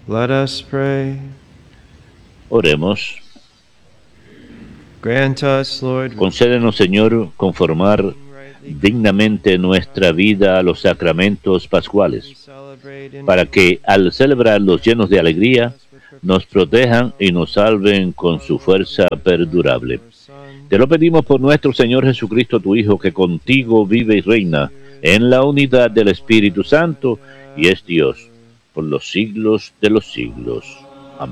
Let us pray. Oremos. Grant us, Lord, Concédenos, Señor, conformar dignamente nuestra vida a los sacramentos pascuales, para que al celebrarlos llenos de alegría, nos protejan y nos salven con su fuerza perdurable. Te lo pedimos por nuestro Señor Jesucristo, tu Hijo, que contigo vive y reina en la unidad del Espíritu Santo y es Dios por los siglos de los siglos.